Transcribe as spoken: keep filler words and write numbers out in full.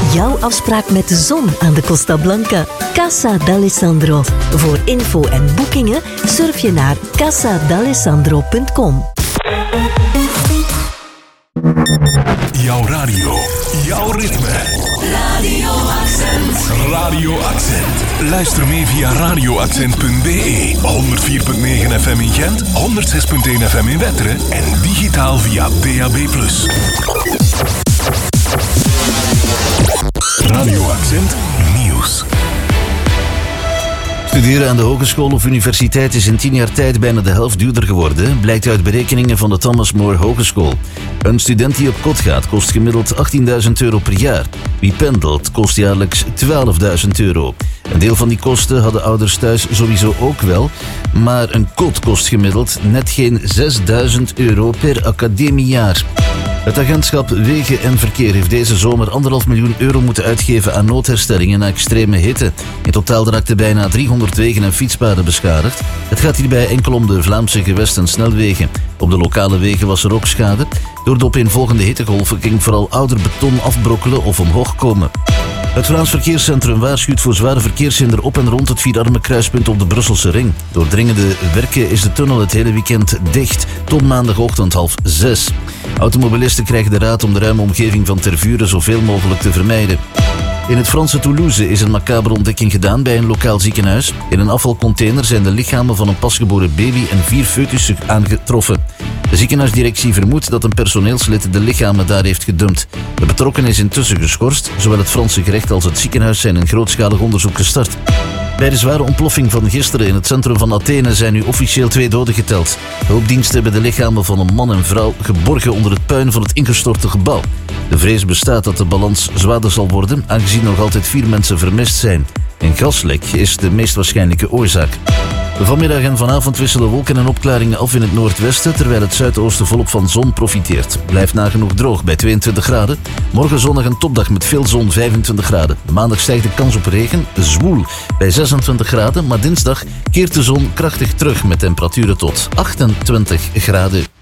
jouw afspraak met de zon aan de Costa Blanca. Casa d'Alessandro. Voor info en boekingen surf je naar casa d'alessandro punt com. Jouw radio, jouw ritme. Radio Accent. Radio Accent. Luister mee via radio accent punt b e, honderd vier komma negen F M in Gent, honderd zes komma één F M in Wetteren en digitaal via D A B plus. Radio Accent Nieuws. Studeren aan de hogeschool of universiteit is in tien jaar tijd bijna de helft duurder geworden, blijkt uit berekeningen van de Thomas More Hogeschool. Een student die op kot gaat kost gemiddeld achttienduizend euro per jaar. Wie pendelt kost jaarlijks twaalfduizend euro. Een deel van die kosten hadden ouders thuis sowieso ook wel, maar een kot kost gemiddeld net geen zesduizend euro per academiejaar. Het agentschap Wegen en Verkeer heeft deze zomer anderhalf miljoen euro moeten uitgeven aan noodherstellingen na extreme hitte. In totaal raakten bijna driehonderd wegen en fietspaden beschadigd. Het gaat hierbij enkel om de Vlaamse gewest- en snelwegen. Op de lokale wegen was er ook schade. Door de opeenvolgende hittegolven ging vooral ouder beton afbrokkelen of omhoog komen. Het Vlaams Verkeerscentrum waarschuwt voor zware verkeershinder op en rond het Vierarmen kruispunt op de Brusselse ring. Door dringende werken is de tunnel het hele weekend dicht, tot maandagochtend half zes. Automobilisten krijgen de raad om de ruime omgeving van Tervuren zoveel mogelijk te vermijden. In het Franse Toulouse is een macabere ontdekking gedaan bij een lokaal ziekenhuis. In een afvalcontainer zijn de lichamen van een pasgeboren baby en vier foetussen aangetroffen. De ziekenhuisdirectie vermoedt dat een personeelslid de lichamen daar heeft gedumpt. De betrokkenen is intussen geschorst. Zowel het Franse gerecht als het ziekenhuis zijn een grootschalig onderzoek gestart. Bij de zware ontploffing van gisteren in het centrum van Athene zijn nu officieel twee doden geteld. Hulpdiensten hebben de lichamen van een man en vrouw geborgen onder het puin van het ingestorte gebouw. De vrees bestaat dat de balans zwaarder zal worden, aangezien nog altijd vier mensen vermist zijn. Een gaslek is de meest waarschijnlijke oorzaak. Vanmiddag en vanavond wisselen wolken en opklaringen af in het noordwesten, terwijl het zuidoosten volop van zon profiteert. Blijft nagenoeg droog bij tweeëntwintig graden. Morgen zondag een topdag met veel zon, vijfentwintig graden. Maandag stijgt de kans op regen, zwoel, bij zesentwintig graden. Maar dinsdag keert de zon krachtig terug met temperaturen tot achtentwintig graden.